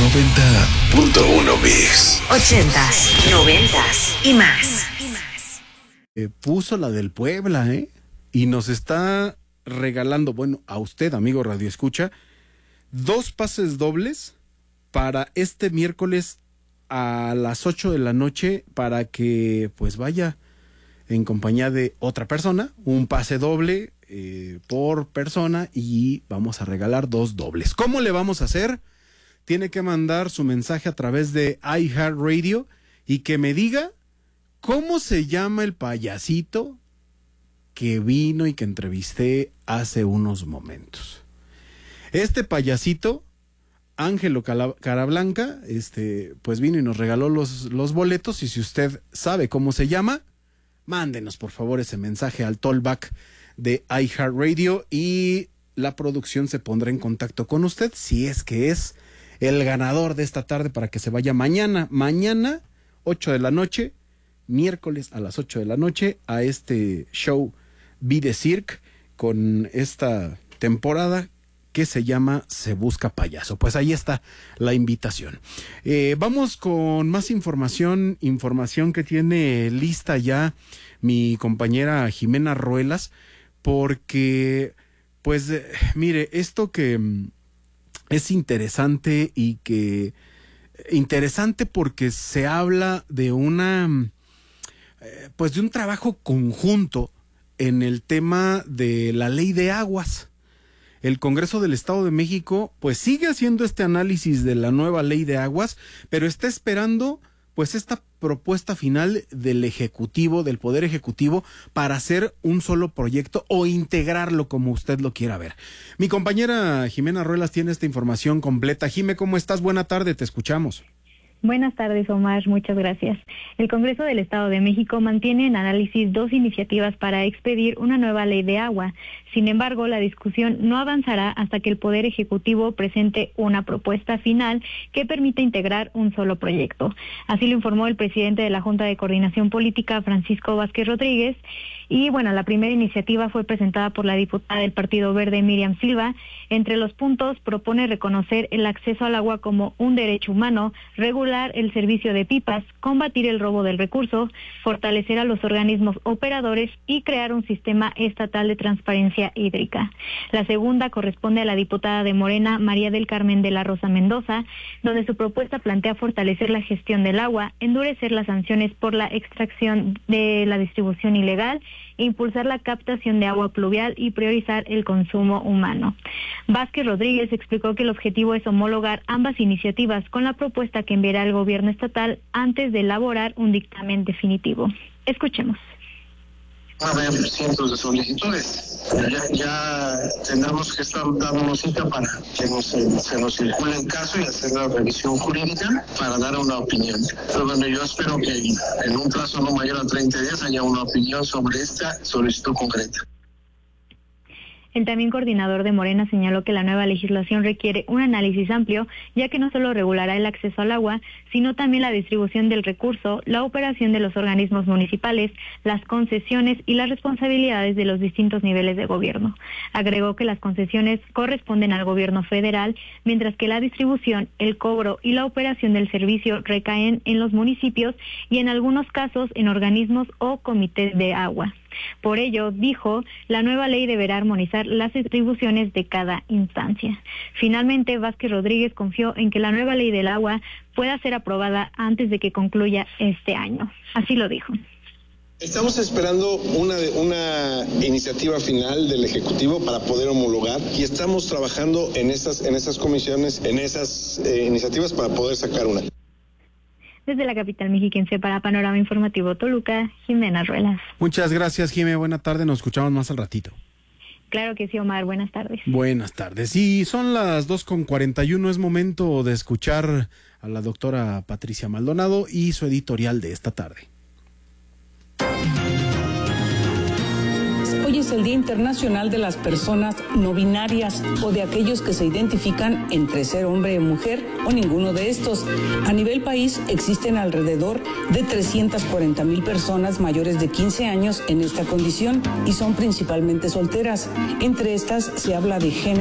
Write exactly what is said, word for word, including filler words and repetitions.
noventa punto uno Mix. Ochentas, noventas y más. Eh, puso la del Puebla, ¿eh? Y nos está regalando, bueno, a usted, amigo Radio Escucha, dos pases dobles para este miércoles a las ocho de la noche para que pues vaya en compañía de otra persona, un pase doble eh, por persona y vamos a regalar dos dobles. ¿Cómo le vamos a hacer? Tiene que mandar su mensaje a través de iHeartRadio y que me diga cómo se llama el payasito que vino y que entrevisté hace unos momentos. Este payasito, Ángelo Carablanca, este, pues vino y nos regaló los, los boletos, y si usted sabe cómo se llama, mándenos por favor ese mensaje al tollback de iHeartRadio y la producción se pondrá en contacto con usted si es que es el ganador de esta tarde para que se vaya mañana, mañana, ocho de la noche, miércoles a las ocho de la noche, a este show Be The Cirque con esta temporada que se llama Se Busca Payaso. Pues ahí está la invitación. Eh, vamos con más información, información que tiene lista ya mi compañera Jimena Ruelas, porque, pues, eh, mire, esto que mm, es interesante y que, interesante porque se habla de una, eh, pues de un trabajo conjunto en el tema de la ley de aguas. El Congreso del Estado de México pues sigue haciendo este análisis de la nueva ley de aguas, pero está esperando pues esta propuesta final del Ejecutivo, del Poder Ejecutivo, para hacer un solo proyecto o integrarlo como usted lo quiera ver. Mi compañera Jimena Ruelas tiene esta información completa. Jime, ¿cómo estás? Buena tarde, te escuchamos. Buenas tardes, Omar, muchas gracias. El Congreso del Estado de México mantiene en análisis dos iniciativas para expedir una nueva ley de agua. Sin embargo, la discusión no avanzará hasta que el Poder Ejecutivo presente una propuesta final que permita integrar un solo proyecto. Así lo informó el presidente de la Junta de Coordinación Política, Francisco Vázquez Rodríguez. Y bueno, la primera iniciativa fue presentada por la diputada del Partido Verde, Miriam Silva. Entre los puntos propone reconocer el acceso al agua como un derecho humano, regular el servicio de pipas, combatir el robo del recurso, fortalecer a los organismos operadores y crear un sistema estatal de transparencia hídrica. La segunda corresponde a la diputada de Morena, María del Carmen de la Rosa Mendoza, donde su propuesta plantea fortalecer la gestión del agua, endurecer las sanciones por la extracción de la distribución ilegal, impulsar la captación de agua pluvial y priorizar el consumo humano. Vázquez Rodríguez explicó que el objetivo es homologar ambas iniciativas con la propuesta que enviará el gobierno estatal antes de elaborar un dictamen definitivo. Escuchemos. Va a haber cientos de solicitudes. Ya, ya tendremos que estar dándonos cita para que nos, se nos circule el caso y hacer la revisión jurídica para dar una opinión. Pero bueno, yo espero que en un plazo no mayor a treinta días haya una opinión sobre esta solicitud concreta. El también coordinador de Morena señaló que la nueva legislación requiere un análisis amplio, ya que no solo regulará el acceso al agua, sino también la distribución del recurso, la operación de los organismos municipales, las concesiones y las responsabilidades de los distintos niveles de gobierno. Agregó que las concesiones corresponden al gobierno federal, mientras que la distribución, el cobro y la operación del servicio recaen en los municipios y en algunos casos en organismos o comités de agua. Por ello, dijo, la nueva ley deberá armonizar las atribuciones de cada instancia. Finalmente, Vázquez Rodríguez confió en que la nueva ley del agua pueda ser aprobada antes de que concluya este año. Así lo dijo. Estamos esperando una, una iniciativa final del Ejecutivo para poder homologar y estamos trabajando en esas, en esas comisiones, en esas eh, iniciativas para poder sacar una. Desde la capital mexiquense para Panorama Informativo Toluca, Jimena Ruelas. Muchas gracias, Jimé. Buena tarde. Nos escuchamos más al ratito. Claro que sí, Omar. Buenas tardes. Buenas tardes. Y son las dos con cuarenta y uno. Es momento de escuchar a la doctora Patricia Maldonado y su editorial de esta tarde. Hoy es el Día Internacional de las Personas No Binarias o de aquellos que se identifican entre ser hombre o mujer o ninguno de estos. A nivel país existen alrededor de trescientas cuarenta mil personas mayores de quince años en esta condición y son principalmente solteras. Entre estas se habla de género